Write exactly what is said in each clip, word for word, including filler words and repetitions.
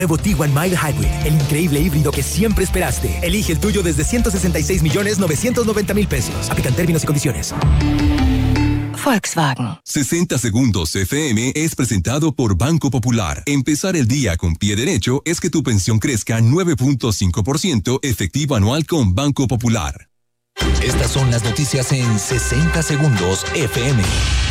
Nuevo Tiguan Mile Hybrid, el increíble híbrido que siempre esperaste. Elige el tuyo desde ciento sesenta y seis millones novecientos noventa mil pesos. Aplican términos y condiciones. Volkswagen. sesenta Segundos F M es presentado por Banco Popular. Empezar el día con pie derecho es que tu pensión crezca nueve punto cinco por ciento efectivo anual con Banco Popular. Estas son las noticias en sesenta Segundos F M.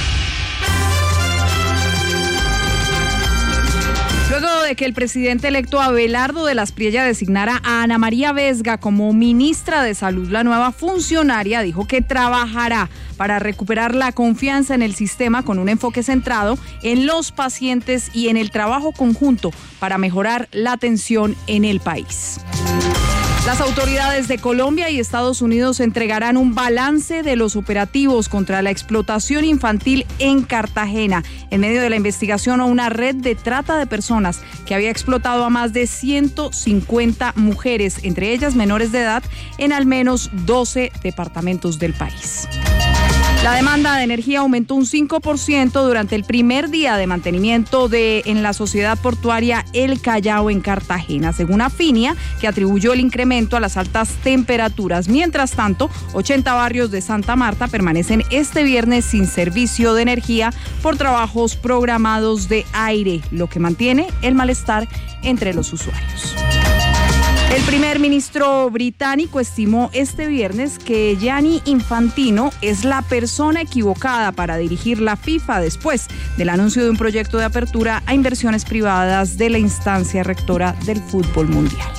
Luego de que el presidente electo Abelardo de las Priella designara a Ana María Vesga como ministra de Salud, la nueva funcionaria dijo que trabajará para recuperar la confianza en el sistema con un enfoque centrado en los pacientes y en el trabajo conjunto para mejorar la atención en el país. Las autoridades de Colombia y Estados Unidos entregarán un balance de los operativos contra la explotación infantil en Cartagena, en medio de la investigación a una red de trata de personas que había explotado a más de ciento cincuenta mujeres, entre ellas menores de edad, en al menos doce departamentos del país. La demanda de energía aumentó un cinco por ciento durante el primer día de mantenimiento de, en la sociedad portuaria El Callao en Cartagena, según Afinia, que atribuyó el incremento a las altas temperaturas. Mientras tanto, ochenta barrios de Santa Marta permanecen este viernes sin servicio de energía por trabajos programados de aire, lo que mantiene el malestar entre los usuarios. El primer ministro británico estimó este viernes que Gianni Infantino es la persona equivocada para dirigir la FIFA después del anuncio de un proyecto de apertura a inversiones privadas de la instancia rectora del fútbol mundial.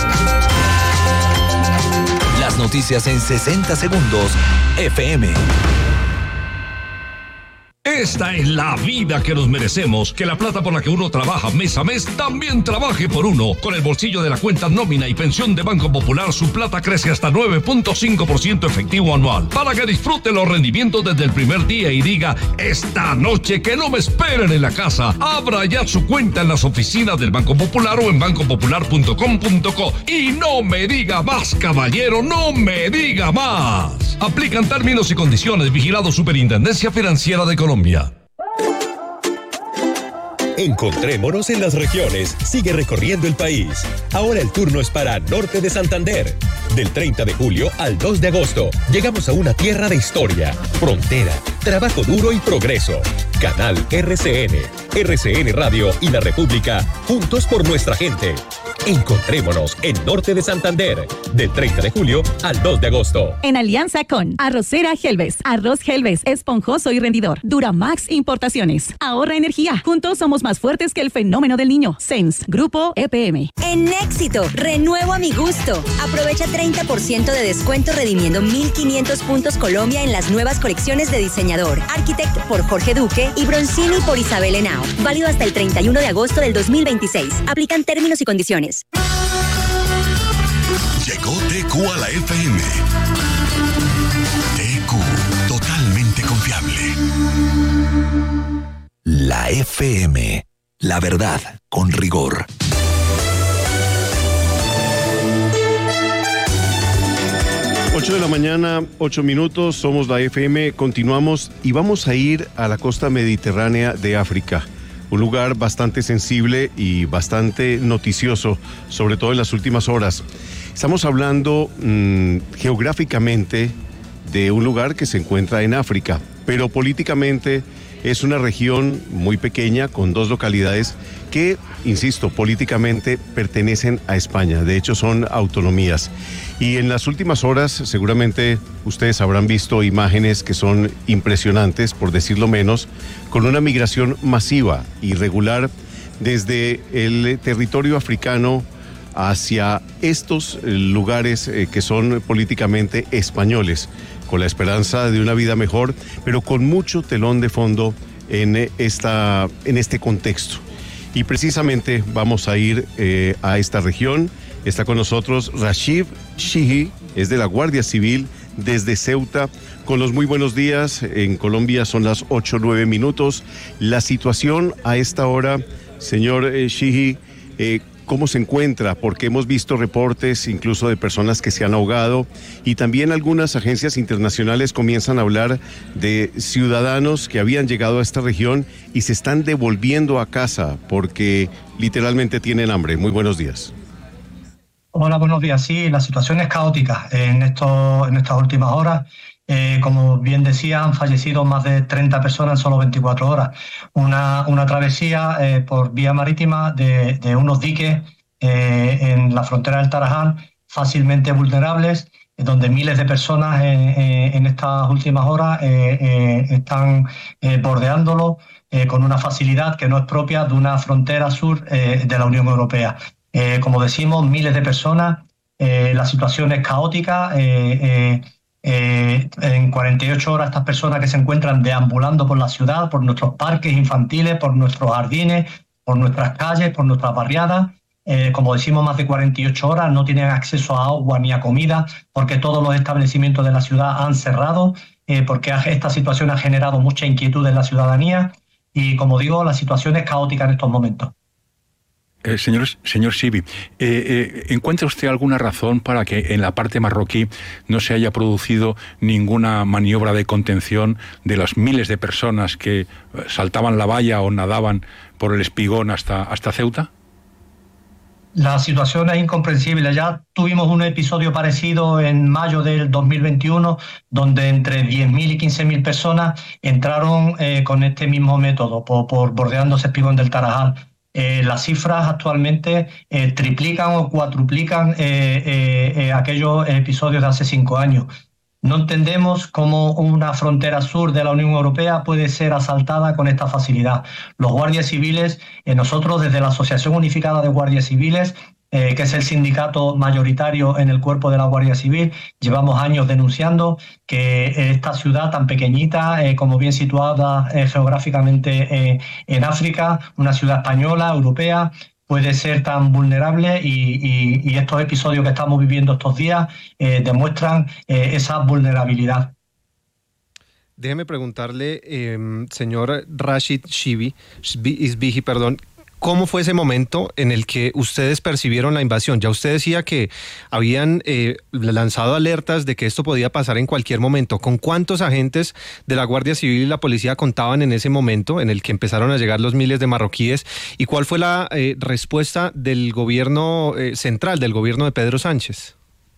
Las noticias en sesenta Segundos F M. Esta es la vida que nos merecemos, que la plata por la que uno trabaja mes a mes también trabaje por uno. Con el bolsillo de la cuenta nómina y pensión de Banco Popular, su plata crece hasta nueve punto cinco por ciento efectivo anual, para que disfrute los rendimientos desde el primer día y diga, esta noche que no me esperen en la casa. Abra ya su cuenta en las oficinas del Banco Popular o en banco popular punto com punto co. Y no me diga más, caballero, no me diga más. Aplican términos y condiciones. Vigilado Superintendencia Financiera de Colombia. Encontrémonos en las regiones. Sigue recorriendo el país. Ahora el turno es para Norte de Santander. Del treinta de julio al dos de agosto, llegamos a una tierra de historia, frontera, trabajo duro y progreso. Canal R C N, R C N Radio y La República, juntos por nuestra gente. Encontrémonos en Norte de Santander, del treinta de julio al dos de agosto. En alianza con Arrocera Helves, arroz Helves, esponjoso y rendidor. Duramax Importaciones, ahorra energía. Juntos somos más fuertes que el fenómeno del niño. Sense, Grupo E P M. En Éxito, renuevo a mi gusto. Aprovecha treinta por ciento de descuento redimiendo mil quinientos puntos Colombia en las nuevas colecciones de diseñador. Architect por Jorge Duque y Bronzini por Isabel Henao. Válido hasta el treinta y uno de agosto del dos mil veintiséis. Aplican términos y condiciones. Llegó T Q a la F M. T Q, totalmente confiable. La F M, la verdad con rigor. ocho de la mañana, ocho minutos, somos la F M, continuamos y vamos a ir a la costa mediterránea de África. Un lugar bastante sensible y bastante noticioso, sobre todo en las últimas horas. Estamos hablando mmm, geográficamente de un lugar que se encuentra en África, pero políticamente es una región muy pequeña con dos localidades que, insisto, políticamente pertenecen a España. De hecho, son autonomías. Y en las últimas horas, seguramente ustedes habrán visto imágenes que son impresionantes, por decirlo menos, con una migración masiva, irregular, desde el territorio africano hacia estos lugares eh, que son políticamente españoles, con la esperanza de una vida mejor, pero con mucho telón de fondo en, esta, en este contexto. Y precisamente vamos a ir eh, a esta región. Está con nosotros Rashid Shihi, es de la Guardia Civil desde Ceuta. Con los muy buenos días. En Colombia son las ocho, nueve minutos. La situación a esta hora, señor eh, Shihi, eh, cómo se encuentra, porque hemos visto reportes incluso de personas que se han ahogado y también algunas agencias internacionales comienzan a hablar de ciudadanos que habían llegado a esta región y se están devolviendo a casa porque literalmente tienen hambre. Muy buenos días. Hola, buenos días. Sí, la situación es caótica en, esto, en estas últimas horas. Eh, como bien decía, han fallecido más de treinta personas en solo veinticuatro horas. Una, una travesía eh, por vía marítima de, de unos diques eh, en la frontera del Tarajal, fácilmente vulnerables, eh, donde miles de personas eh, eh, en estas últimas horas eh, eh, están eh, bordeándolo eh, con una facilidad que no es propia de una frontera sur eh, de la Unión Europea. Eh, como decimos, miles de personas, eh, la situación es caótica. Eh, eh, eh, en cuarenta y ocho horas estas personas que se encuentran deambulando por la ciudad, por nuestros parques infantiles, por nuestros jardines, por nuestras calles, por nuestras barriadas, eh, como decimos, más de cuarenta y ocho horas, no tienen acceso a agua ni a comida porque todos los establecimientos de la ciudad han cerrado, eh, porque esta situación ha generado mucha inquietud en la ciudadanía y, como digo, la situación es caótica en estos momentos. Eh, señor, señor Sibi, eh, eh, ¿encuentra usted alguna razón para que en la parte marroquí no se haya producido ninguna maniobra de contención de las miles de personas que saltaban la valla o nadaban por el espigón hasta, hasta Ceuta? La situación es incomprensible. Ya tuvimos un episodio parecido en mayo del dos mil veintiuno, donde entre diez mil y quince mil personas entraron eh, con este mismo método, por, por bordeando ese espigón del Tarajal. Eh, las cifras actualmente eh, triplican o cuatruplican eh, eh, eh, aquellos episodios de hace cinco años. No entendemos cómo una frontera sur de la Unión Europea puede ser asaltada con esta facilidad. Los guardias civiles, eh, nosotros desde la Asociación Unificada de Guardias Civiles, eh, que es el sindicato mayoritario en el cuerpo de la Guardia Civil, llevamos años denunciando que esta ciudad tan pequeñita, eh, como bien situada eh, geográficamente eh, en África, una ciudad española, europea, puede ser tan vulnerable y, y, y estos episodios que estamos viviendo estos días eh, demuestran eh, esa vulnerabilidad. Déjeme preguntarle, eh, señor Rashid Shibi, Isbihi, perdón, ¿cómo fue ese momento en el que ustedes percibieron la invasión? Ya usted decía que habían eh, lanzado alertas de que esto podía pasar en cualquier momento. ¿Con cuántos agentes de la Guardia Civil y la policía contaban en ese momento en el que empezaron a llegar los miles de marroquíes? ¿Y cuál fue la eh, respuesta del gobierno eh, central, del gobierno de Pedro Sánchez?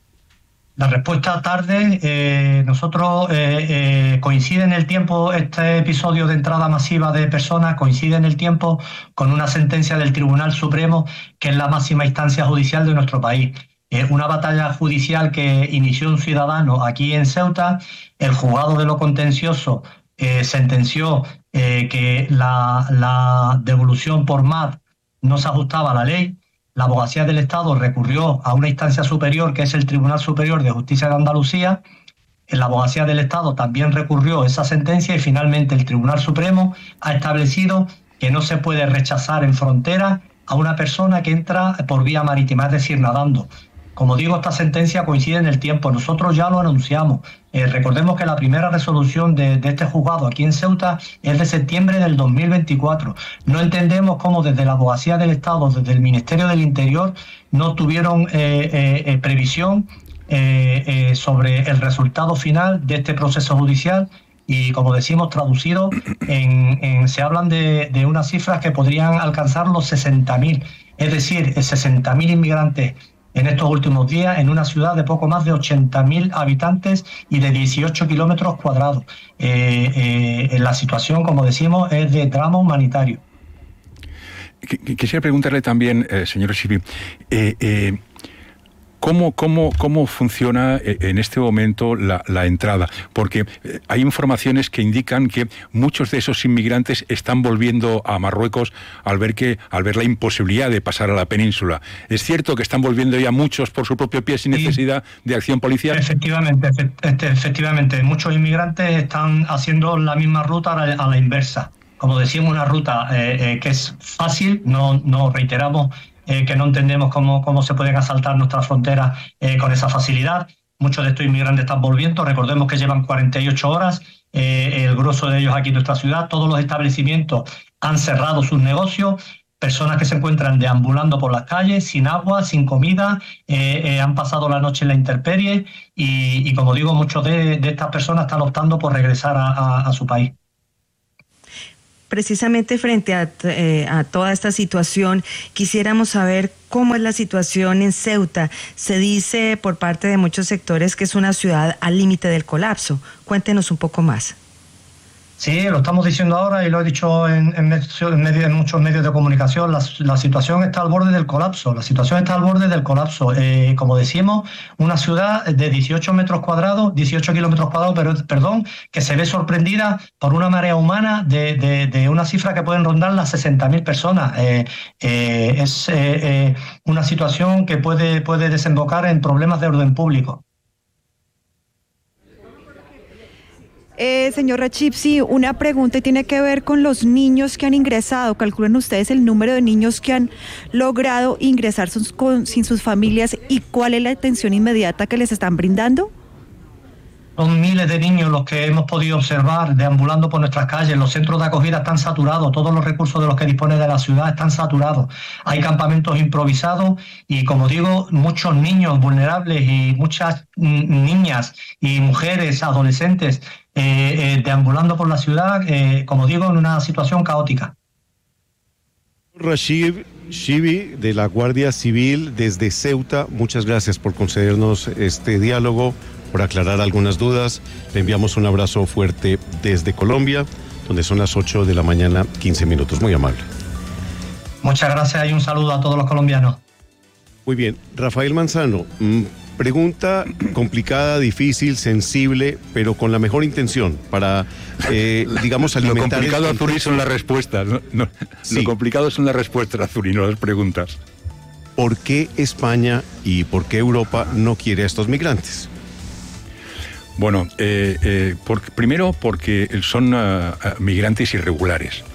La respuesta tarde, eh, nosotros eh, eh, coincide en el tiempo, este episodio de entrada masiva de personas coincide en el tiempo con una sentencia del Tribunal Supremo, que es la máxima instancia judicial de nuestro país. Eh, una batalla judicial que inició un ciudadano aquí en Ceuta. El juzgado de lo contencioso eh, sentenció eh, que la, la devolución por M A D no se ajustaba a la ley. La Abogacía del Estado recurrió a una instancia superior, que es el Tribunal Superior de Justicia de Andalucía. La Abogacía del Estado también recurrió a esa sentencia y finalmente el Tribunal Supremo ha establecido que no se puede rechazar en frontera a una persona que entra por vía marítima, es decir, nadando. Como digo, esta sentencia coincide en el tiempo. Nosotros ya lo anunciamos. Eh, recordemos que la primera resolución de, de este juzgado aquí en Ceuta es de septiembre del dos mil veinticuatro. No entendemos cómo desde la Abogacía del Estado, desde el Ministerio del Interior, no tuvieron eh, eh, eh, previsión eh, eh, sobre el resultado final de este proceso judicial. Y como decimos, traducido, en, en, se hablan de, de unas cifras que podrían alcanzar los sesenta mil. Es decir, sesenta mil inmigrantes en estos últimos días, en una ciudad de poco más de ochenta mil habitantes y de dieciocho kilómetros cuadrados. Eh, eh, la situación, como decimos, es de drama humanitario. Quisiera preguntarle también, eh, señor Shibi, eh, eh, ¿Cómo, cómo, ¿Cómo funciona en este momento la, la entrada? Porque hay informaciones que indican que muchos de esos inmigrantes están volviendo a Marruecos al ver que, al ver la imposibilidad de pasar a la península. ¿Es cierto que están volviendo ya muchos por su propio pie sin necesidad de acción policial? Efectivamente, efectivamente. Muchos inmigrantes están haciendo la misma ruta a la, a la inversa. Como decimos, una ruta eh, eh, que es fácil, no, no reiteramos Eh, que no entendemos cómo, cómo se pueden asaltar nuestras fronteras eh, con esa facilidad. Muchos de estos inmigrantes están volviendo. Recordemos que llevan cuarenta y ocho horas, eh, el grosso de ellos aquí en nuestra ciudad. Todos los establecimientos han cerrado sus negocios, personas que se encuentran deambulando por las calles, sin agua, sin comida, eh, eh, han pasado la noche en la intemperie y, y como digo, muchos de, de estas personas están optando por regresar a, a, a su país. Precisamente frente a, eh, a toda esta situación, quisiéramos saber cómo es la situación en Ceuta. Se dice por parte de muchos sectores que es una ciudad al límite del colapso. Cuéntenos un poco más. Sí, lo estamos diciendo ahora y lo he dicho en, en, medio, en, medio, en muchos medios de comunicación. La, la situación está al borde del colapso. La situación está al borde del colapso. Eh, como decimos, una ciudad de dieciocho metros cuadrados, dieciocho kilómetros cuadrados, pero, perdón, que se ve sorprendida por una marea humana de, de, de una cifra que pueden rondar las sesenta mil personas. Eh, eh, es eh, eh, una situación que puede, puede desembocar en problemas de orden público. Eh, señor Rachid, una pregunta y tiene que ver con los niños que han ingresado. ¿Calculan ustedes el número de niños que han logrado ingresar sus, con, sin sus familias y cuál es la atención inmediata que les están brindando? Son miles de niños los que hemos podido observar deambulando por nuestras calles. Los centros de acogida están saturados, todos los recursos de los que dispone de la ciudad están saturados. Hay campamentos improvisados y, como digo, muchos niños vulnerables y muchas niñas y mujeres, adolescentes, eh, eh, deambulando por la ciudad, eh, como digo, en una situación caótica. Rashid Shibi, de la Guardia Civil desde Ceuta, muchas gracias por concedernos este diálogo, por aclarar algunas dudas. Le enviamos un abrazo fuerte desde Colombia, donde son las ocho de la mañana, quince minutos. Muy amable. Muchas gracias y un saludo a todos los colombianos. Muy bien. Rafael Manzano, pregunta complicada, difícil, sensible, pero con la mejor intención para, eh, digamos, alimentar... Lo complicado, el... Azuri, son las respuestas. ¿no? No, sí. Lo complicado son las respuestas, Azuri, no las preguntas. ¿Por qué España y por qué Europa no quiere a estos migrantes? Bueno, eh, eh, por, primero porque son uh, migrantes irregulares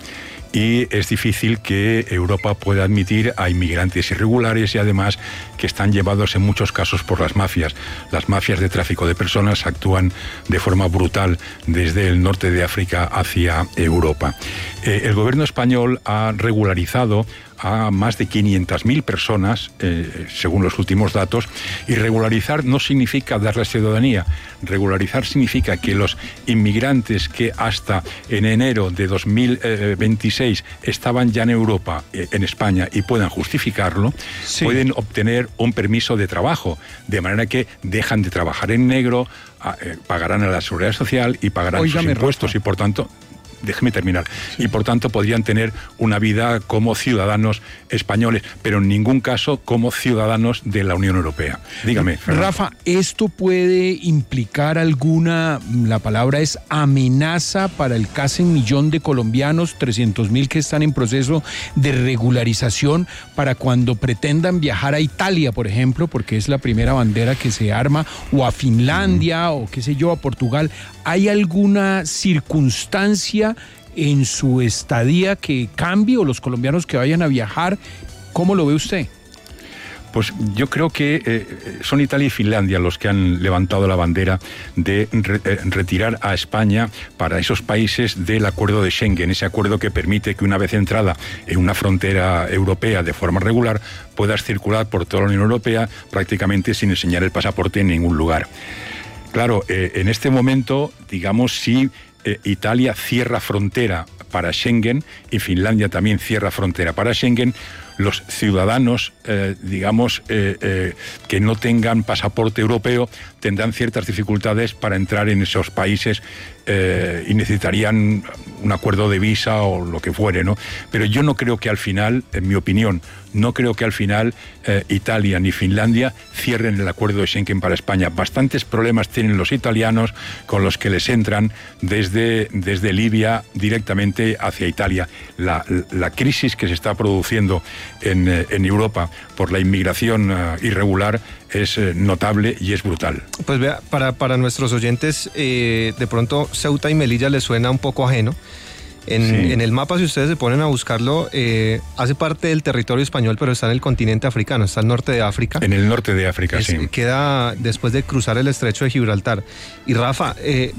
y es difícil que Europa pueda admitir a inmigrantes irregulares y además que están llevados en muchos casos por las mafias. Las mafias de tráfico de personas actúan de forma brutal desde el norte de África hacia Europa. Eh, el gobierno español ha regularizado a más de quinientas mil personas, eh, según los últimos datos, y regularizar no significa darles ciudadanía. Regularizar significa que los inmigrantes que hasta en enero de dos mil veintiséis estaban ya en Europa, eh, en España, y puedan justificarlo, sí, pueden obtener un permiso de trabajo, de manera que dejan de trabajar en negro, a, eh, pagarán a la Seguridad Social y pagarán Óigame, sus impuestos Rafa. Y por tanto... Déjeme terminar. Sí. Y por tanto podrían tener una vida como ciudadanos españoles, pero en ningún caso como ciudadanos de la Unión Europea. Dígame, Fernando. Rafa, ¿esto puede implicar alguna, la palabra es amenaza para el casi millón de colombianos, trescientos mil que están en proceso de regularización, para cuando pretendan viajar a Italia, por ejemplo, porque es la primera bandera que se arma, o a Finlandia, mm. o qué sé yo, a Portugal? ¿Hay alguna circunstancia en su estadía que cambie, o los colombianos que vayan a viajar? ¿Cómo lo ve usted? Pues yo creo que eh, son Italia y Finlandia los que han levantado la bandera de re, eh, retirar a España para esos países del acuerdo de Schengen, ese acuerdo que permite que una vez entrada en una frontera europea de forma regular puedas circular por toda la Unión Europea prácticamente sin enseñar el pasaporte en ningún lugar. Claro, eh, en este momento, digamos, si eh, Italia cierra frontera para Schengen y Finlandia también cierra frontera para Schengen, los ciudadanos, eh, digamos, eh, eh, que no tengan pasaporte europeo tendrán ciertas dificultades para entrar en esos países eh, y necesitarían un acuerdo de visa o lo que fuere, ¿no? Pero yo no creo que al final, en mi opinión, no creo que al final eh, Italia ni Finlandia cierren el acuerdo de Schengen para España. Bastantes problemas tienen los italianos con los que les entran desde, desde Libia directamente hacia Italia. La, la crisis que se está produciendo en, en Europa por la inmigración uh, irregular es eh, notable y es brutal. Pues vea, para, para nuestros oyentes, eh, de pronto Ceuta y Melilla les suena un poco ajeno. En, sí. en el mapa, si ustedes se ponen a buscarlo, eh, hace parte del territorio español, pero está en el continente africano, está al norte de África. En el norte de África, es, sí. Queda después de cruzar el estrecho de Gibraltar. Y Rafa, eh,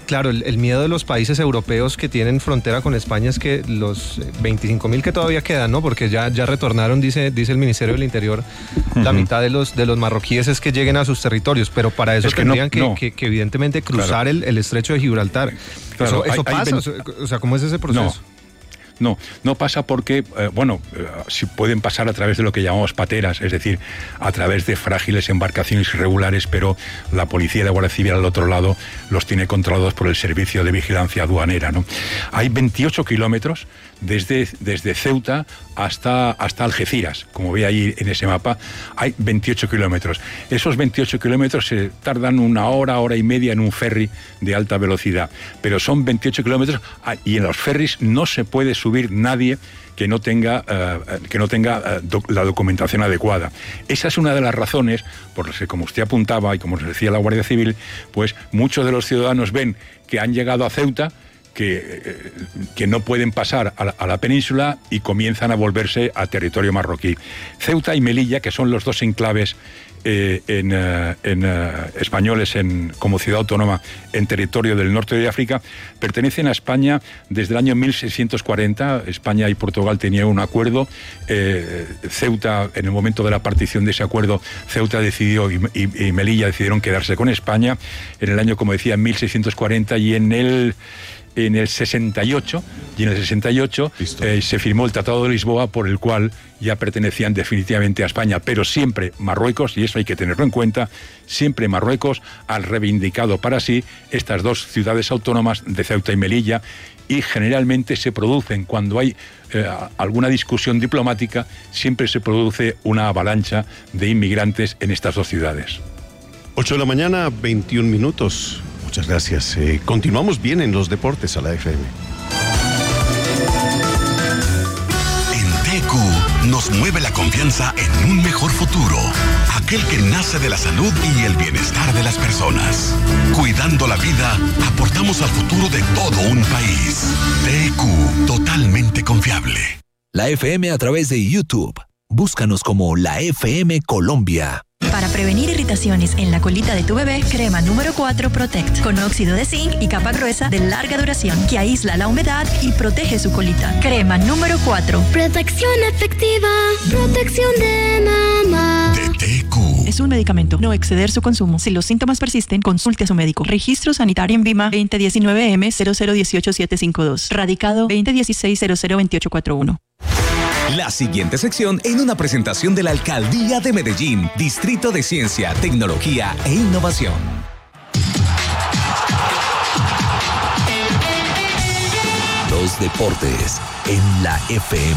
Claro, el, el miedo de los países europeos que tienen frontera con España es que los veinticinco mil que todavía quedan, ¿no? Porque ya, ya retornaron, dice, dice el Ministerio del Interior, uh-huh. la mitad de los, de los marroquíes es que lleguen a sus territorios, pero para eso es que tendrían no, que, no. Que, que evidentemente cruzar claro. el, el estrecho de Gibraltar. Claro, eso, eso hay, pasa, hay o sea, ¿cómo es ese proceso? No. No, no pasa porque, eh, bueno, eh, si pueden pasar a través de lo que llamamos pateras, es decir, a través de frágiles embarcaciones irregulares, pero la policía y la Guardia Civil al otro lado los tiene controlados por el Servicio de Vigilancia Aduanera, ¿no? Hay veintiocho kilómetros desde, desde Ceuta hasta, hasta Algeciras, como ve ahí en ese mapa, hay veintiocho kilómetros. Esos veintiocho kilómetros se tardan una hora, hora y media en un ferry de alta velocidad, pero son veintiocho kilómetros y en los ferries no se puede subir nadie que no tenga, uh, que no tenga uh, doc- la documentación adecuada. Esa es una de las razones por las que, como usted apuntaba y como nos decía la Guardia Civil, pues muchos de los ciudadanos ven que han llegado a Ceuta, que, que no pueden pasar a la, a la península y comienzan a volverse a territorio marroquí. Ceuta y Melilla, que son los dos enclaves eh, en, uh, en uh, españoles en, como ciudad autónoma en territorio del norte de África, pertenecen a España desde el año mil seiscientos cuarenta. España y Portugal tenían un acuerdo. Eh, Ceuta, en el momento de la partición de ese acuerdo, Ceuta decidió y, y, y Melilla decidieron quedarse con España en el año, como decía, mil seiscientos cuarenta, y en el En el sesenta y ocho, y en el sesenta y ocho eh, se firmó el Tratado de Lisboa, por el cual ya pertenecían definitivamente a España, pero siempre Marruecos, y eso hay que tenerlo en cuenta, siempre Marruecos ha reivindicado para sí estas dos ciudades autónomas de Ceuta y Melilla, y generalmente se producen, cuando hay eh, alguna discusión diplomática, siempre se produce una avalancha de inmigrantes en estas dos ciudades. ocho de la mañana, veintiún minutos. Muchas gracias. Eh, continuamos bien en los deportes a la F M. En T Q nos mueve la confianza en un mejor futuro, aquel que nace de la salud y el bienestar de las personas. Cuidando la vida, aportamos al futuro de todo un país. T Q, totalmente confiable. La F M a través de YouTube. Búscanos como la F M Colombia. Para prevenir irritaciones en la colita de tu bebé, crema número cuatro Protect, con óxido de zinc y capa gruesa de larga duración que aísla la humedad y protege su colita. Crema número cuatro. Protección efectiva, protección de mamá. De T Q. Es un medicamento, no exceder su consumo. Si los síntomas persisten, consulte a su médico. Registro sanitario en Vima veinte diecinueve M cero cero dieciocho siete cinco dos. Radicado veinte dieciséis cero cero veintiocho cuarenta y uno. La siguiente sección en una presentación de la Alcaldía de Medellín, Distrito de Ciencia, Tecnología e Innovación. Los deportes en la F M.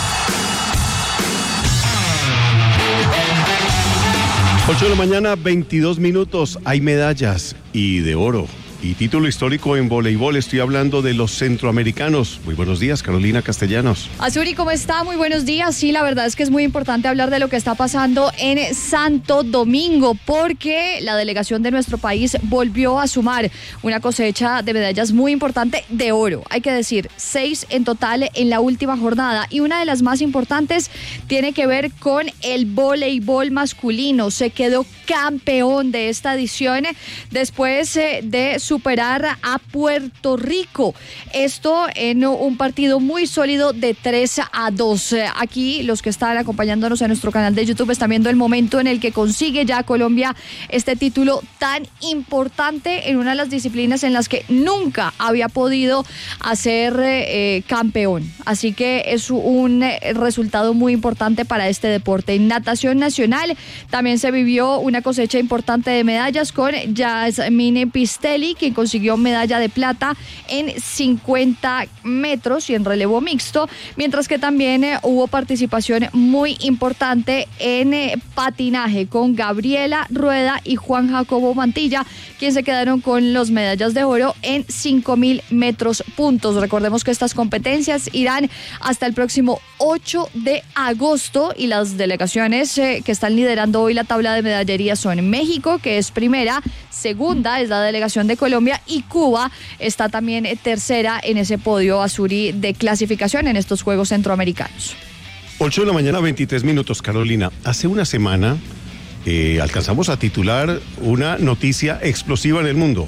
ocho de la mañana, veintidós minutos. Hay medallas y de oro. Y título histórico en voleibol, estoy hablando de los centroamericanos. Muy buenos días, Carolina Castellanos. Azuri, ¿cómo está? Muy buenos días. Sí, la verdad es que es muy importante hablar de lo que está pasando en Santo Domingo, porque la delegación de nuestro país volvió a sumar una cosecha de medallas muy importante de oro. Hay que decir, seis en total en la última jornada. Y una de las más importantes tiene que ver con el voleibol masculino. Se quedó campeón de esta edición después de su superar a Puerto Rico. Esto en un partido muy sólido de tres a dos. Aquí los que están acompañándonos en nuestro canal de YouTube están viendo el momento en el que consigue ya Colombia este título tan importante en una de las disciplinas en las que nunca había podido hacer eh, campeón. Así que es un resultado muy importante para este deporte. En natación nacional también se vivió una cosecha importante de medallas con Yasmine Pistelli, quien consiguió medalla de plata en cincuenta metros y en relevo mixto, mientras que también eh, hubo participación muy importante en eh, patinaje con Gabriela Rueda y Juan Jacobo Mantilla, quien se quedaron con las medallas de oro en cinco mil metros puntos. Recordemos que estas competencias irán hasta el próximo ocho de agosto y las delegaciones eh, que están liderando hoy la tabla de medallería son México, que es primera, segunda es la delegación de Colombia, y Cuba está también tercera en ese podio azuri de clasificación en estos Juegos Centroamericanos. ocho de la mañana, veintitrés minutos, Carolina. Hace una semana eh, alcanzamos a titular una noticia explosiva en el mundo.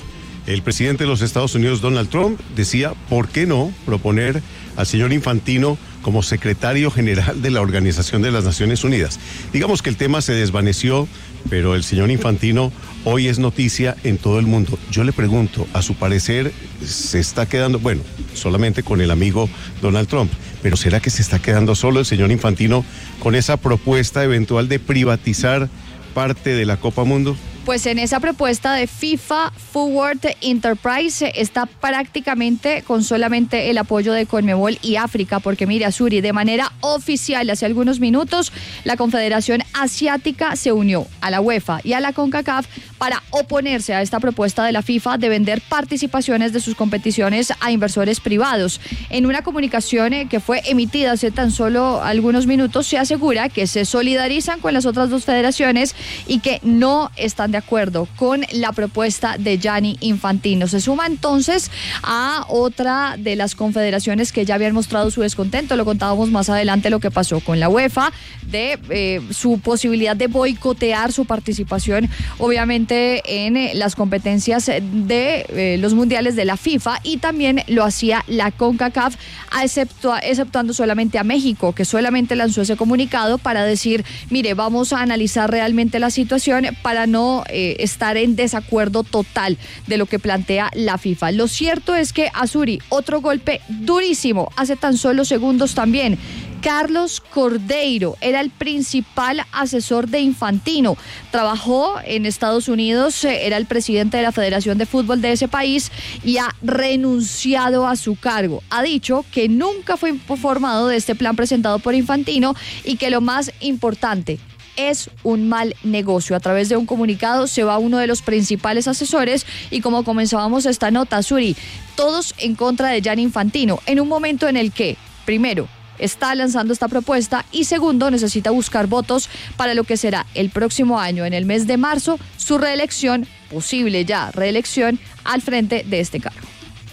el presidente de los Estados Unidos, Donald Trump, decía, ¿por qué no proponer al señor Infantino como secretario general de la Organización de las Naciones Unidas? Digamos que el tema se desvaneció, pero el señor Infantino hoy es noticia en todo el mundo. Yo le pregunto, a su parecer, se está quedando, bueno, solamente con el amigo Donald Trump, pero ¿será que se está quedando solo el señor Infantino con esa propuesta eventual de privatizar parte de la Copa Mundo? Pues en esa propuesta de FIFA Forward Enterprise está prácticamente con solamente el apoyo de Conmebol y África, porque mira, Suri, de manera oficial hace algunos minutos la Confederación Asiática se unió a la UEFA y a la CONCACAF para oponerse a esta propuesta de la FIFA de vender participaciones de sus competiciones a inversores privados. En una comunicación que fue emitida hace tan solo algunos minutos se asegura que se solidarizan con las otras dos federaciones y que no están de acuerdo con la propuesta de Gianni Infantino. Se suma entonces a otra de las confederaciones que ya habían mostrado su descontento. Lo contábamos más adelante lo que pasó con la UEFA, de eh, su posibilidad de boicotear su participación, obviamente, en eh, las competencias de eh, los mundiales de la FIFA, y también lo hacía la CONCACAF, excepto, exceptuando solamente a México, que solamente lanzó ese comunicado para decir, mire, vamos a analizar realmente la situación para no eh, estar en desacuerdo total de lo que plantea la FIFA. Lo cierto es que, Azuri, otro golpe durísimo, hace tan solo segundos también. Carlos Cordeiro era el principal asesor de Infantino. Trabajó en Estados Unidos, era el presidente de la Federación de Fútbol de ese país y ha renunciado a su cargo. Ha dicho que nunca fue informado de este plan presentado por Infantino y que lo más importante, es un mal negocio. A través de un comunicado se va uno de los principales asesores y, como comenzábamos esta nota, Suri, todos en contra de Gianni Infantino, en un momento en el que, primero, está lanzando esta propuesta y segundo, necesita buscar votos para lo que será el próximo año, en el mes de marzo, su reelección, posible ya reelección al frente de este cargo.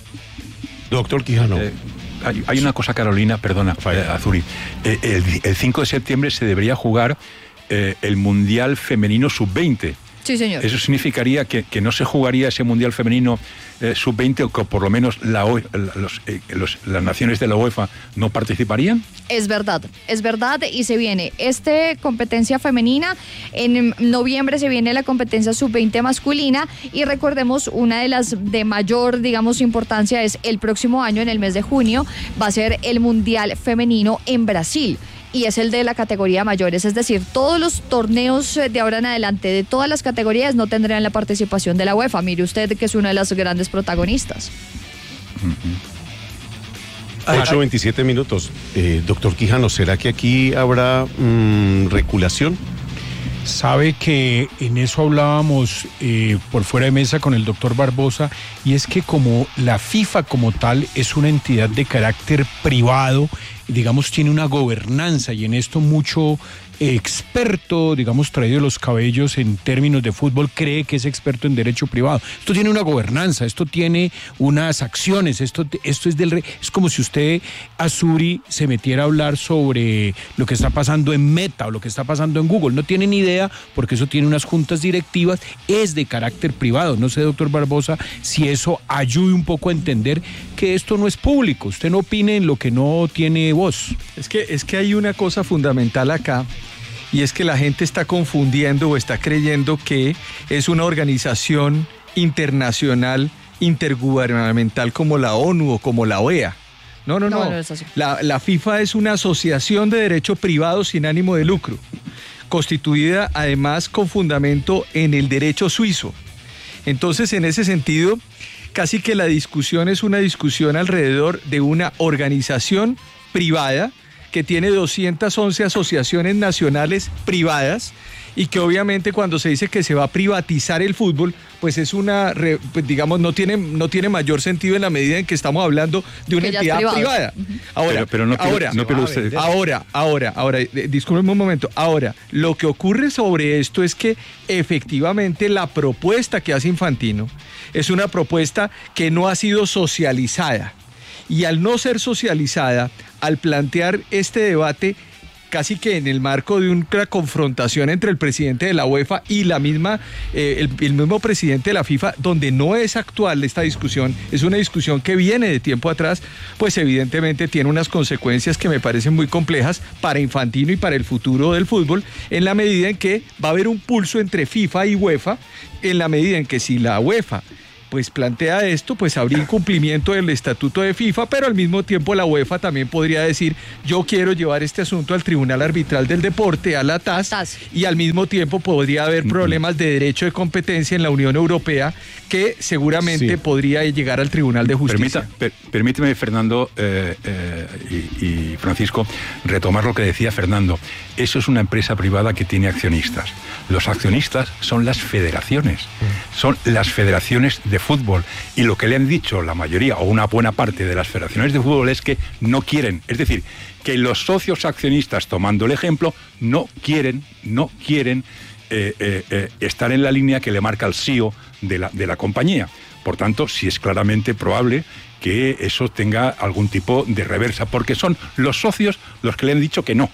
Doctor Quijano. Eh, hay, hay una cosa, Carolina, perdona, eh, Azuri. Eh, el, el cinco de septiembre se debería jugar eh, el Mundial Femenino sub veinte. Sí, señor. ¿Eso significaría que, que no se jugaría ese Mundial Femenino eh, sub veinte, o que por lo menos la, los, eh, los, las naciones de la UEFA no participarían? Es verdad, es verdad, y se viene esta competencia femenina, en noviembre se viene la competencia sub veinte masculina, y recordemos, una de las de mayor, digamos, importancia es el próximo año, en el mes de junio, va a ser el Mundial Femenino en Brasil. Y es el de la categoría mayores, es decir, todos los torneos de ahora en adelante de todas las categorías no tendrán la participación de la UEFA. Mire usted que es una de las grandes protagonistas. ocho veintisiete minutos. Eh, doctor Quijano, ¿será que aquí habrá mmm, reculación? Sabe que en eso hablábamos eh, por fuera de mesa con el doctor Barbosa, y es que como la FIFA como tal es una entidad de carácter privado, digamos, tiene una gobernanza, y en esto mucho experto, digamos, traído de los cabellos en términos de fútbol, cree que es experto en derecho privado. Esto tiene una gobernanza, esto tiene unas acciones, esto, esto es del es como si usted, Azuri, se metiera a hablar sobre lo que está pasando en Meta o lo que está pasando en Google. No tiene ni idea, porque eso tiene unas juntas directivas, es de carácter privado. No sé, doctor Barbosa, si eso ayude un poco a entender que esto no es público. Usted no opine en lo que no tiene voz. Es que, es que hay una cosa fundamental acá, y es que la gente está confundiendo o está creyendo que es una organización internacional intergubernamental como la ONU o como la O E A. No, no, no. no, no es así. La, la FIFA es una asociación de derecho privado sin ánimo de lucro, constituida además con fundamento en el derecho suizo. Entonces, en ese sentido, casi que la discusión es una discusión alrededor de una organización privada que tiene doscientas once asociaciones nacionales privadas, y que obviamente cuando se dice que se va a privatizar el fútbol, pues es una, pues digamos, no tiene, no tiene mayor sentido en la medida en que estamos hablando de una entidad privada. Uh-huh. Ahora, pero, pero no, ahora, no, pero usted... ahora, ahora, ahora, discúlpeme un momento. Ahora, lo que ocurre sobre esto es que efectivamente la propuesta que hace Infantino es una propuesta que no ha sido socializada. Y al no ser socializada, al plantear este debate, casi que en el marco de una confrontación entre el presidente de la UEFA y la misma, eh, el, el mismo presidente de la FIFA, donde no es actual esta discusión, es una discusión que viene de tiempo atrás, pues evidentemente tiene unas consecuencias que me parecen muy complejas para Infantino y para el futuro del fútbol, en la medida en que va a haber un pulso entre FIFA y UEFA, en la medida en que si la UEFA pues plantea esto, pues habría incumplimiento del estatuto de FIFA, pero al mismo tiempo la UEFA también podría decir, yo quiero llevar este asunto al Tribunal Arbitral del Deporte, a la T A S, y al mismo tiempo podría haber problemas de derecho de competencia en la Unión Europea que seguramente sí. podría llegar al Tribunal de Justicia. Permita, per, permíteme, Fernando eh, eh, y, y Francisco, retomar lo que decía Fernando. Eso es una empresa privada que tiene accionistas. Los accionistas son las federaciones, son las federaciones de fútbol, y lo que le han dicho la mayoría o una buena parte de las federaciones de fútbol es que no quieren, es decir, que los socios accionistas, tomando el ejemplo, no quieren, no quieren eh, eh, eh, estar en la línea que le marca el C E O de la, de la compañía. Por tanto, sí es claramente probable que eso tenga algún tipo de reversa, porque son los socios los que le han dicho que no.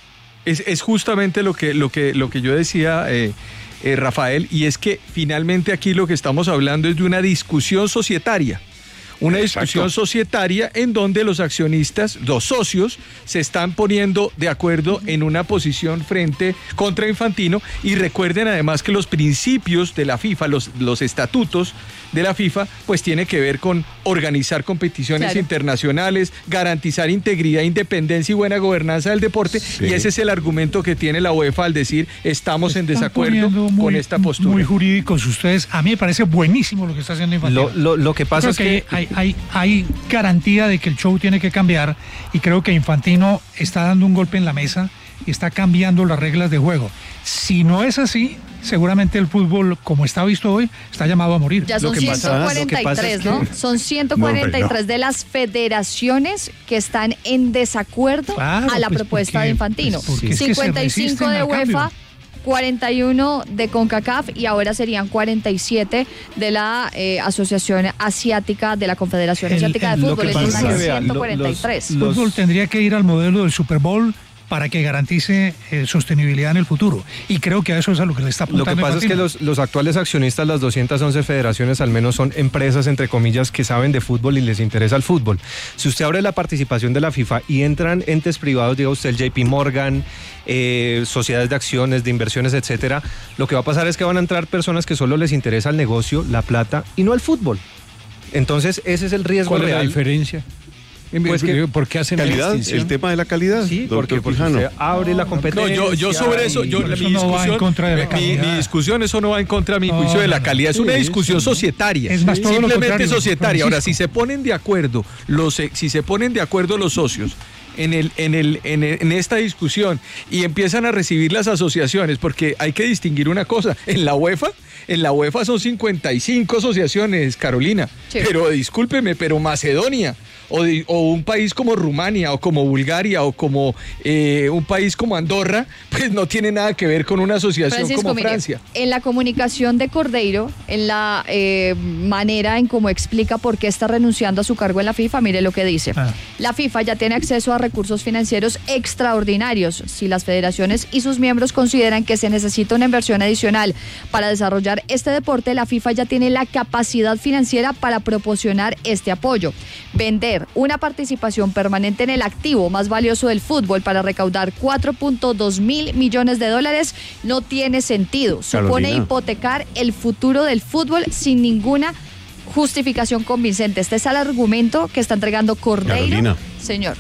Es, es justamente lo que, lo que, lo que yo decía, eh, eh, Rafael, y es que finalmente aquí lo que estamos hablando es de una discusión societaria. Una Exacto. discusión societaria en donde los accionistas, los socios, se están poniendo de acuerdo en una posición frente contra Infantino, y recuerden además que los principios de la FIFA, los, los estatutos de la FIFA, pues tiene que ver con organizar competiciones claro. internacionales, garantizar integridad, independencia y buena gobernanza del deporte, sí. y ese es el argumento que tiene la UEFA al decir estamos en desacuerdo muy, con esta postura. Muy jurídicos ustedes, a mí me parece buenísimo lo que está haciendo Infantino. Lo, lo, lo que pasa es que, que hay, hay, hay garantía de que el show tiene que cambiar, y creo que Infantino está dando un golpe en la mesa y está cambiando las reglas de juego. Si no es así, seguramente el fútbol, como está visto hoy, está llamado a morir. Ya son ciento cuarenta y tres, ¿no? Son ciento cuarenta y tres no, no. de las federaciones que están en desacuerdo claro, a la pues propuesta porque, de Infantino. Pues cincuenta y cinco de UEFA, cuarenta y uno de CONCACAF, y ahora serían cuarenta y siete de la eh, Asociación Asiática, de la Confederación el, Asiática el, de Fútbol. Es una ciento cuarenta y tres. El fútbol tendría que ir al modelo del Super Bowl para que garantice eh, sostenibilidad en el futuro. Y creo que a eso es a lo que le está apuntando. Lo que pasa Infantino. es que los, los actuales accionistas, las doscientas once federaciones, al menos son empresas, entre comillas, que saben de fútbol y les interesa el fútbol. Si usted abre la participación de la FIFA y entran entes privados, diga usted el J P Morgan, eh, sociedades de acciones, de inversiones, etcétera, lo que va a pasar es que van a entrar personas que solo les interesa el negocio, la plata y no el fútbol. Entonces, ese es el riesgo ¿Cuál real. ¿Cuál es la diferencia? Pues que, ¿Por qué hacen calidad? El tema de la calidad. Sí, porque, porque usted abre la competencia. No, yo, yo sobre eso, yo, eso mi, no discusión, va en contra de la calidad. Mi, mi discusión, eso no va en contra de mi juicio no, de la calidad. Es una sí, discusión sí, societaria. Es más, todo simplemente lo societaria. Ahora, si se ponen de acuerdo, los, si se ponen de acuerdo los socios en, el, en, el, en, el, en esta discusión y empiezan a recibir las asociaciones, porque hay que distinguir una cosa, en la UEFA, en la UEFA son cincuenta y cinco asociaciones, Carolina, sí. pero discúlpeme, pero Macedonia, O, de, o un país como Rumania o como Bulgaria o como eh, un país como Andorra, pues no tiene nada que ver con una asociación Francisco, como mire, Francia. En la comunicación de Cordeiro, en la eh, manera en cómo explica por qué está renunciando a su cargo en la FIFA, mire lo que dice. Ah. La FIFA ya tiene acceso a recursos financieros extraordinarios. Si las federaciones y sus miembros consideran que se necesita una inversión adicional para desarrollar este deporte, la FIFA ya tiene la capacidad financiera para proporcionar este apoyo. Vender una participación permanente en el activo más valioso del fútbol para recaudar cuatro punto dos mil millones de dólares no tiene sentido. Supone Carolina. hipotecar el futuro del fútbol sin ninguna justificación convincente. Este es el argumento que está entregando Cordeiro. Carolina. Señor.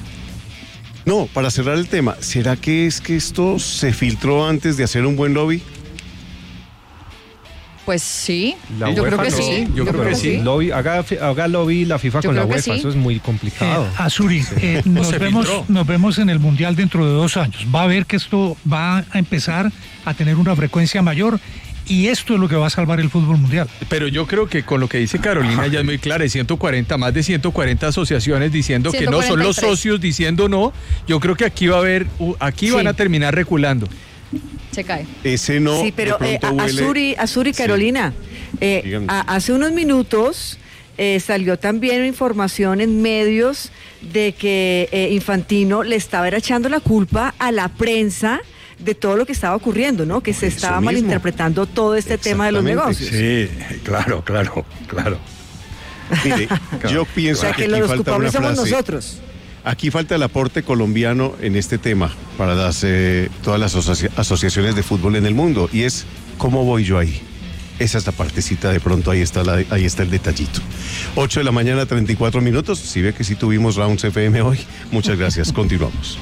No, para cerrar el tema, ¿será que es que esto se filtró antes de hacer un buen lobby? Pues sí, la yo UEFA creo que no. sí. Yo, yo creo, creo que sí. sí. Lobby, haga, haga lobby la FIFA yo con la UEFA, sí. Eso es muy complicado. Eh, Azuri, eh, nos, vemos, nos vemos en el Mundial dentro de dos años. Va a ver que esto va a empezar a tener una frecuencia mayor. Y esto es lo que va a salvar el fútbol mundial. Pero yo creo que con lo que dice Carolina ya es muy claro, hay ciento cuarenta, más de ciento cuarenta asociaciones diciendo ciento cuarenta y tres. Que no, son los socios diciendo no. Yo creo que aquí va a haber, aquí sí. van a terminar reculando. Se cae. Ese no. Sí, pero eh, Azuri, Azuri, Carolina, sí. eh, a, hace unos minutos eh, salió también información en medios de que eh, Infantino le estaba echando la culpa a la prensa de todo lo que estaba ocurriendo, ¿no? Que se estaba malinterpretando todo este tema de los negocios. Sí, claro, claro, claro. Mire, yo pienso o sea, que, que aquí los falta culpables una somos frase. nosotros. Aquí falta el aporte colombiano en este tema para las, eh, todas las asoci- asociaciones de fútbol en el mundo, y es ¿cómo voy yo ahí? Esa es la partecita, de pronto ahí está, la, ahí está el detallito. ocho de la mañana, treinta y cuatro minutos. Si ve que sí tuvimos Rounds F M hoy, muchas gracias. Continuamos.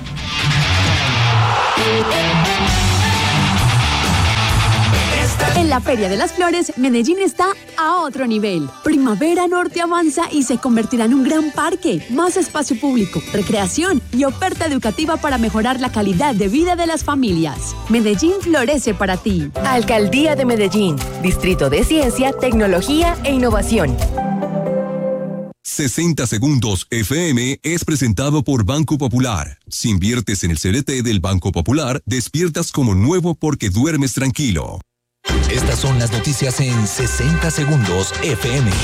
En la Feria de las Flores, Medellín está a otro nivel. Primavera Norte avanza y se convertirá en un gran parque, más espacio público, recreación y oferta educativa para mejorar la calidad de vida de las familias. Medellín florece para ti. Alcaldía de Medellín, Distrito de Ciencia, Tecnología e Innovación. sesenta Segundos F M es presentado por Banco Popular. Si inviertes en el C D T del Banco Popular, despiertas como nuevo porque duermes tranquilo. Estas son las noticias en sesenta Segundos F M.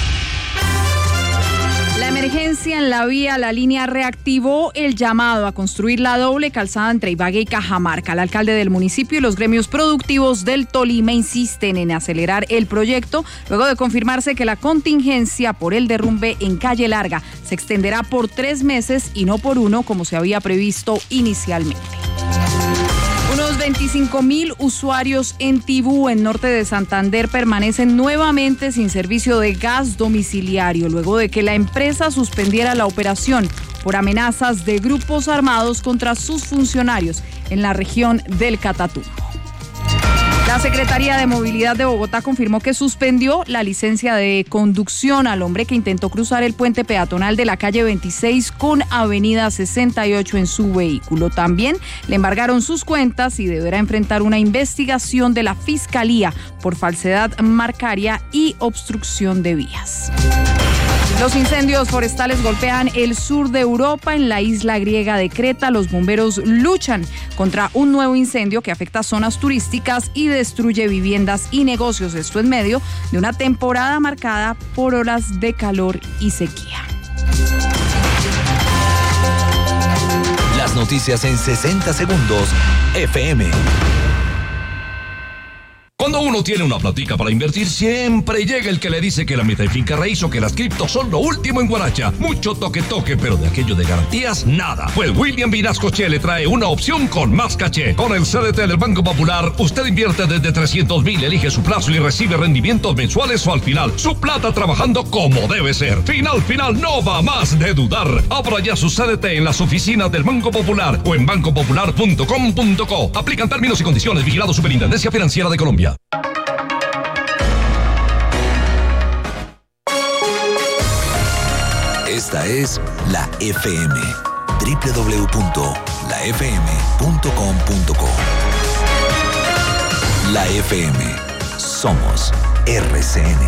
La emergencia en la vía La Línea reactivó el llamado a construir la doble calzada entre Ibagué y Cajamarca. El alcalde del municipio y los gremios productivos del Tolima insisten en acelerar el proyecto luego de confirmarse que la contingencia por el derrumbe en Calle Larga se extenderá por tres meses y no por uno como se había previsto inicialmente. Unos veinticinco mil usuarios en Tibú, en norte de Santander, permanecen nuevamente sin servicio de gas domiciliario luego de que la empresa suspendiera la operación por amenazas de grupos armados contra sus funcionarios en la región del Catatumbo. La Secretaría de Movilidad de Bogotá confirmó que suspendió la licencia de conducción al hombre que intentó cruzar el puente peatonal de la calle veintiséis con avenida sesenta y ocho en su vehículo. También le embargaron sus cuentas y deberá enfrentar una investigación de la Fiscalía por falsedad marcaria y obstrucción de vías. Los incendios forestales golpean el sur de Europa. En la isla griega de Creta, los bomberos luchan contra un nuevo incendio que afecta zonas turísticas y destruye viviendas y negocios. Esto en medio de una temporada marcada por olas de calor y sequía. Las noticias en sesenta Segundos F M. Cuando uno tiene una platica para invertir, siempre llega el que le dice que la meta y finca raíz o que las criptos son lo último en guaracha. Mucho toque toque, pero de aquello de garantías, nada. Pues William Vinascoche le trae una opción con más caché. Con el C D T del Banco Popular, usted invierte desde trescientos mil, elige su plazo y recibe rendimientos mensuales o al final. Su plata trabajando como debe ser. Final, final, no va más de dudar. Abra ya su C D T en las oficinas del Banco Popular o en banco popular punto com punto co. Aplican términos y condiciones. Vigilado Superintendencia Financiera de Colombia. Esta es la F M. doble u doble u doble u punto la f m punto com punto co. La F M. Somos R C N.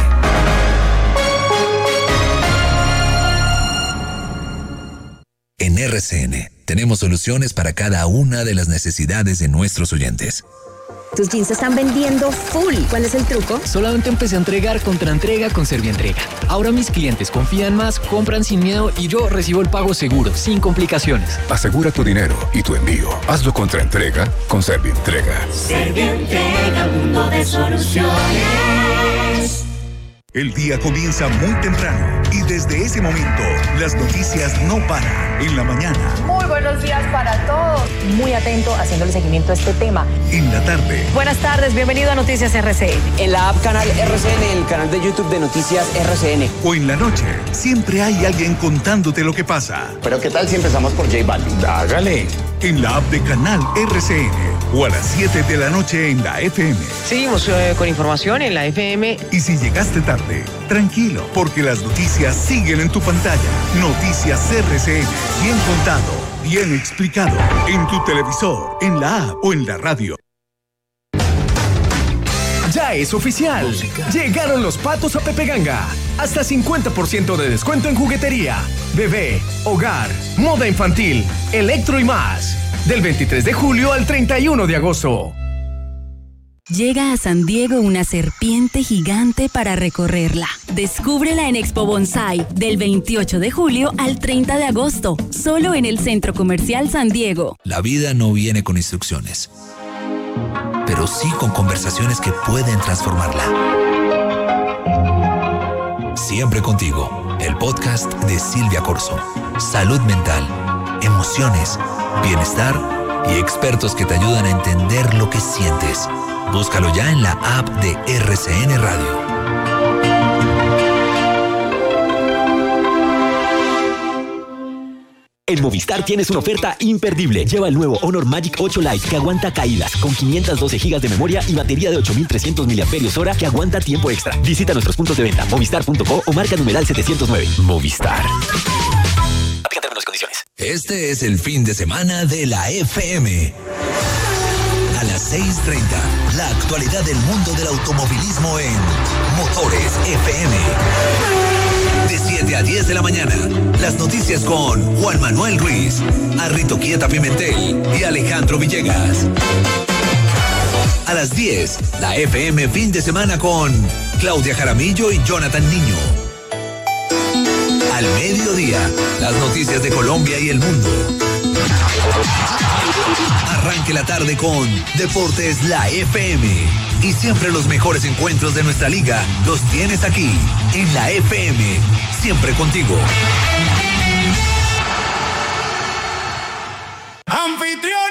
En R C N tenemos soluciones para cada una de las necesidades de nuestros oyentes. Tus jeans se están vendiendo full. ¿Cuál es el truco? Solamente empecé a entregar contra entrega con Servientrega. Ahora mis clientes confían más, compran sin miedo y yo recibo el pago seguro, sin complicaciones. Asegura tu dinero y tu envío. Hazlo contra entrega con Servientrega. Servientrega, mundo de soluciones. El día comienza muy temprano y desde ese momento las noticias no paran. En la mañana. Muy buenos días para todos. Muy atento haciéndole seguimiento a este tema. En la tarde. Buenas tardes, bienvenido a Noticias R C N. En la app Canal R C N, el canal de YouTube de Noticias R C N. O en la noche. Siempre hay alguien contándote lo que pasa. Pero ¿qué tal si empezamos por J Balvin? Hágale. En la app de Canal R C N. O a las siete de la noche en la F M. Seguimos eh, con información en la F M. Y si llegaste tarde, tranquilo, porque las noticias siguen en tu pantalla. Noticias R C N. Bien contado, bien explicado. En tu televisor, en la app o en la radio. Ya es oficial. Llegaron los patos a Pepe Ganga. Hasta cincuenta por ciento de descuento en juguetería, bebé, hogar, moda infantil, electro y más. Del veintitrés de julio al treinta y uno de agosto. Llega a San Diego una serpiente gigante para recorrerla. Descúbrela en Expo Bonsai del veintiocho de julio al treinta de agosto, solo en el Centro Comercial San Diego. La vida no viene con instrucciones, pero sí con conversaciones que pueden transformarla. Siempre contigo, el podcast de Silvia Corso. Salud mental, emociones, bienestar y expertos que te ayudan a entender lo que sientes. Búscalo ya en la app de R C N Radio. En Movistar tienes una oferta imperdible. Lleva el nuevo Honor Magic ocho Lite que aguanta caídas, con quinientas doce gigas de memoria y batería de ocho mil trescientos miliamperios hora que aguanta tiempo extra. Visita nuestros puntos de venta, movistar punto co o marca numeral setecientos nueve. Movistar. Aplica términos y condiciones. Este es el fin de semana de la F M. A las seis treinta, la actualidad del mundo del automovilismo en Motores F M. De siete a diez de la mañana, las noticias con Juan Manuel Ruiz, Arrito Quieta Pimentel y Alejandro Villegas. A las diez, la F M fin de semana con Claudia Jaramillo y Jonathan Niño. Al mediodía, las noticias de Colombia y el mundo. Arranque la tarde con Deportes La F M. Y siempre los mejores encuentros de nuestra liga los tienes aquí, en la F M. Siempre contigo.